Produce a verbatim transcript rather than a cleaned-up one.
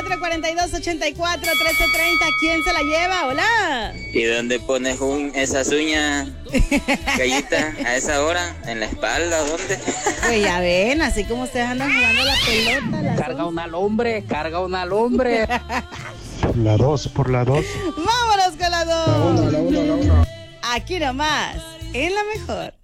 cuatro, cuatro dos, ocho cuatro, uno tres tres cero. ¿Quién se la lleva? Hola. ¿Y dónde pones un, esas uñas, Gallita, a esa hora? ¿En la espalda? ¿Dónde? Pues ya ven, así como ustedes andan jugando la pelota. La carga una lumbre, carga una lumbre. Por la dos, por la dos. Vámonos con la dos. La uno, la uno, la uno. Aquí nomás, en la mejor.